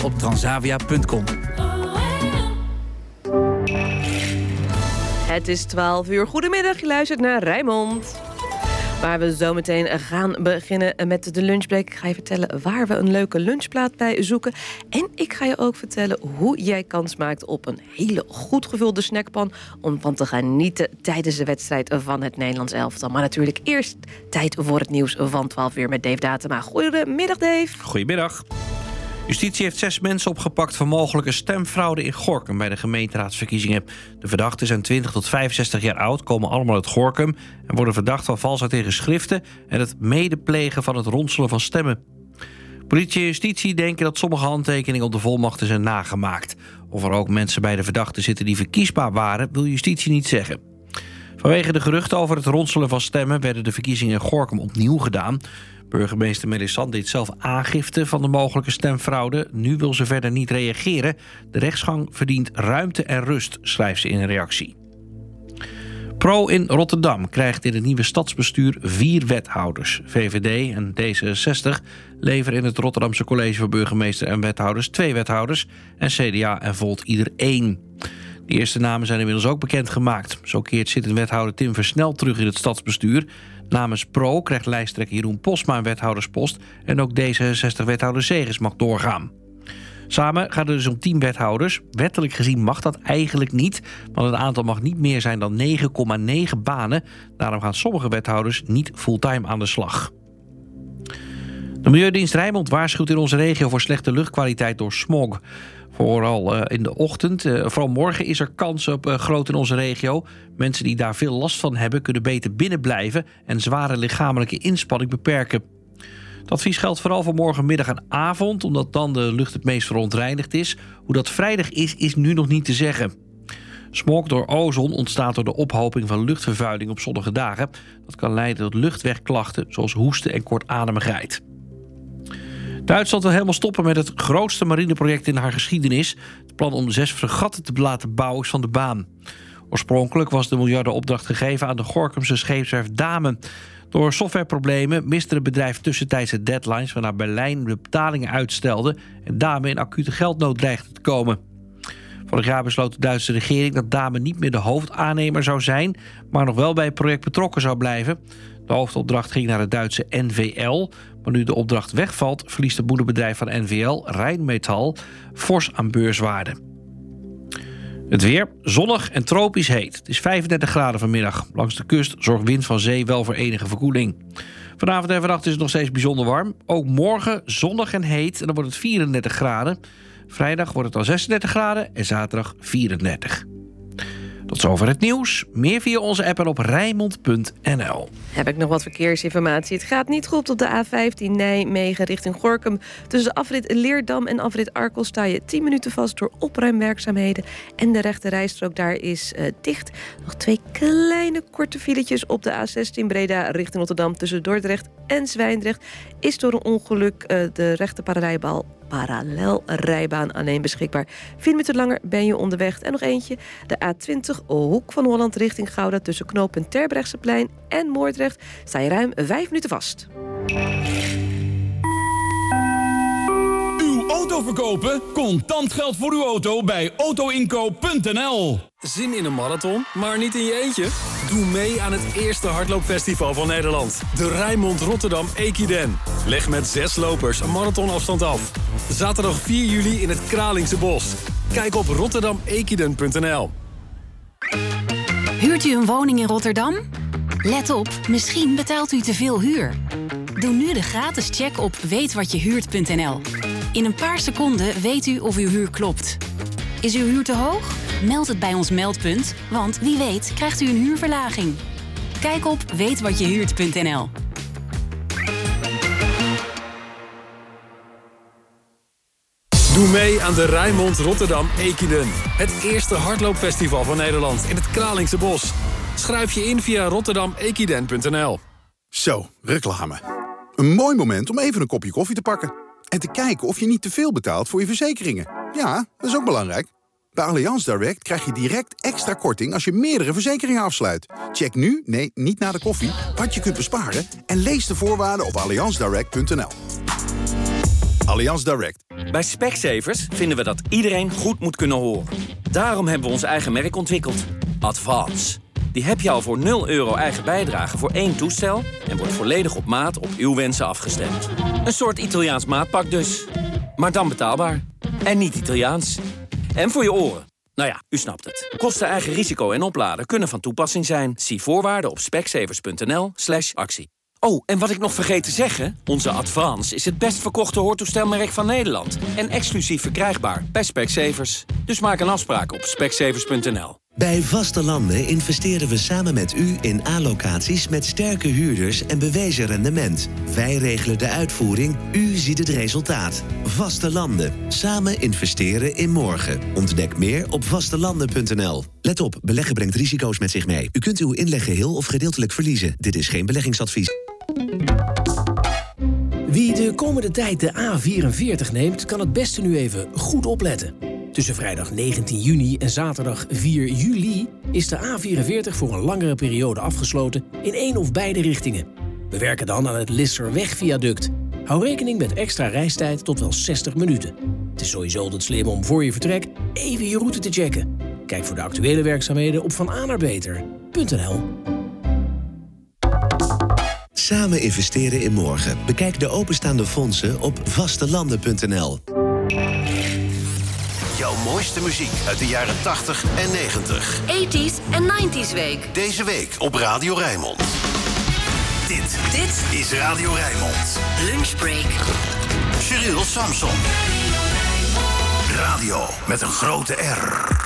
op transavia.com. Het is 12 uur. Goedemiddag, je luistert naar Rijnmond. Waar we zo meteen gaan beginnen met de lunchbreak. Ik ga je vertellen waar we een leuke lunchplaat bij zoeken. En ik ga je ook vertellen hoe jij kans maakt op een hele goed gevulde snackpan om van te genieten tijdens de wedstrijd van het Nederlands elftal. Maar natuurlijk eerst tijd voor het nieuws van 12 uur met Dave Datema. Goedemiddag, Dave. Goedemiddag. Justitie heeft 6 mensen opgepakt voor mogelijke stemfraude in Gorinchem bij de gemeenteraadsverkiezingen. De verdachten zijn 20 tot 65 jaar oud, komen allemaal uit Gorinchem en worden verdacht van valsheid in geschriften en het medeplegen van het ronselen van stemmen. Politie en justitie denken dat sommige handtekeningen op de volmachten zijn nagemaakt. Of er ook mensen bij de verdachten zitten die verkiesbaar waren, wil justitie niet zeggen. Vanwege de geruchten over het ronselen van stemmen werden de verkiezingen in Gorinchem opnieuw gedaan. Burgemeester Melisande deed zelf aangifte van de mogelijke stemfraude. Nu wil ze verder niet reageren. De rechtsgang verdient ruimte en rust, schrijft ze in een reactie. Pro in Rotterdam krijgt in het nieuwe stadsbestuur 4 wethouders. VVD en D66 leveren in het Rotterdamse College voor Burgemeester en Wethouders 2 wethouders. En CDA en Volt ieder 1. De eerste namen zijn inmiddels ook bekendgemaakt. Zo keert zittend wethouder Tim Versnel terug in het stadsbestuur. Namens Pro krijgt lijsttrekker Jeroen Posma een wethouderspost en ook D66-wethouder Segers mag doorgaan. Samen gaat het dus om 10 wethouders. Wettelijk gezien mag dat eigenlijk niet, want het aantal mag niet meer zijn dan 9,9 banen. Daarom gaan sommige wethouders niet fulltime aan de slag. De Milieudienst Rijnmond waarschuwt in onze regio voor slechte luchtkwaliteit door smog. Vooral in de ochtend, vooral morgen is er kans op groot in onze regio. Mensen die daar veel last van hebben kunnen beter binnen blijven en zware lichamelijke inspanning beperken. Het advies geldt vooral voor morgenmiddag en avond, omdat dan de lucht het meest verontreinigd is. Hoe dat vrijdag is nu nog niet te zeggen. Smog door ozon ontstaat door de ophoping van luchtvervuiling op zonnige dagen. Dat kan leiden tot luchtwegklachten zoals hoesten en kortademigheid. Duitsland wil helemaal stoppen met het grootste marineproject in haar geschiedenis. Het plan om 6 fregatten te laten bouwen is van de baan. Oorspronkelijk was de miljardenopdracht gegeven aan de Gorinchamse scheepswerf Damen. Door softwareproblemen miste het bedrijf tussentijds de deadlines, waarna Berlijn de betalingen uitstelde en Damen in acute geldnood dreigde te komen. Vorig jaar besloot de Duitse regering dat Damen niet meer de hoofdaannemer zou zijn, maar nog wel bij het project betrokken zou blijven. De hoofdopdracht ging naar het Duitse NVL. Maar nu de opdracht wegvalt, verliest het moederbedrijf van NVL, Rheinmetall, fors aan beurswaarde. Het weer, zonnig en tropisch heet. Het is 35 graden vanmiddag. Langs de kust zorgt wind van zee wel voor enige verkoeling. Vanavond en vannacht is het nog steeds bijzonder warm. Ook morgen zonnig en heet en dan wordt het 34 graden. Vrijdag wordt het dan 36 graden en zaterdag 34. Tot zover het nieuws. Meer via onze app en op Rijnmond.nl. Heb ik nog wat verkeersinformatie. Het gaat niet goed op de A15 Nijmegen richting Gorinchem. Tussen de afrit Leerdam en afrit Arkel sta je 10 minuten vast door opruimwerkzaamheden. En de rechte rijstrook daar is dicht. Nog 2 kleine korte filetjes op de A16 Breda richting Rotterdam. Tussen Dordrecht en Zwijndrecht is door een ongeluk de rechte parallelrijbaan alleen beschikbaar. 4 minuten langer ben je onderweg. En nog eentje, de A20 Hoek van Holland richting Gouda. Tussen knooppunt Terbrechtseplein en Moordrecht sta je ruim 5 minuten vast. Uw auto verkopen? Contant geld voor uw auto bij autoinkoop.nl. Zin in een marathon, maar niet in je eentje? Doe mee aan het eerste hardloopfestival van Nederland. De Rijnmond Rotterdam Equiden. Leg met 6 lopers een marathonafstand af. Zaterdag 4 juli in het Kralingse Bos. Kijk op rotterdamequiden.nl. Huurt u een woning in Rotterdam? Let op, misschien betaalt u te veel huur. Doe nu de gratis check op weetwatjehuurt.nl. In een paar seconden weet u of uw huur klopt. Is uw huur te hoog? Meld het bij ons meldpunt, want wie weet krijgt u een huurverlaging. Kijk op weetwatjehuurt.nl. Doe mee aan de Rijnmond Rotterdam Equiden. Het eerste hardloopfestival van Nederland in het Kralingse Bos. Schrijf je in via rotterdamequiden.nl. Zo, reclame. Een mooi moment om even een kopje koffie te pakken. En te kijken of je niet te veel betaalt voor je verzekeringen. Ja, dat is ook belangrijk. Bij Allianz Direct krijg je direct extra korting als je meerdere verzekeringen afsluit. Check nu, nee, niet na de koffie, wat je kunt besparen en lees de voorwaarden op allianzdirect.nl. Allianz Direct. Bij Specsavers vinden we dat iedereen goed moet kunnen horen. Daarom hebben we ons eigen merk ontwikkeld. Advance. Die heb je al voor €0 eigen bijdrage voor 1 toestel... en wordt volledig op maat op uw wensen afgestemd. Een soort Italiaans maatpak dus. Maar dan betaalbaar. En niet Italiaans. En voor je oren. Nou ja, u snapt het. Kosten, eigen risico en opladen kunnen van toepassing zijn. Zie voorwaarden op specsavers.nl/actie. Oh, en wat ik nog vergeet te zeggen... onze Advance is het best verkochte hoortoestelmerk van Nederland... en exclusief verkrijgbaar bij Specsavers. Dus maak een afspraak op specsavers.nl. Bij Vaste Landen investeren we samen met u in A-locaties met sterke huurders en bewezen rendement. Wij regelen de uitvoering, u ziet het resultaat. Vaste Landen. Samen investeren in morgen. Ontdek meer op vastelanden.nl. Let op, beleggen brengt risico's met zich mee. U kunt uw inleg geheel of gedeeltelijk verliezen. Dit is geen beleggingsadvies. Wie de komende tijd de A44 neemt, kan het beste nu even goed opletten. Tussen vrijdag 19 juni en zaterdag 4 juli is de A44 voor een langere periode afgesloten in 1 of beide richtingen. We werken dan aan het Lisserweg-viaduct. Hou rekening met extra reistijd tot wel 60 minuten. Het is sowieso altijd slim om voor je vertrek even je route te checken. Kijk voor de actuele werkzaamheden op vananerbeter.nl. Samen investeren in morgen. Bekijk de openstaande fondsen op vastelanden.nl. Jouw mooiste muziek uit de jaren 80 en 90. 80s en 90s week. Deze week op Radio Rijnmond. Dit is Radio Rijnmond. Lunchbreak. Cyril Samson. Radio met een grote R.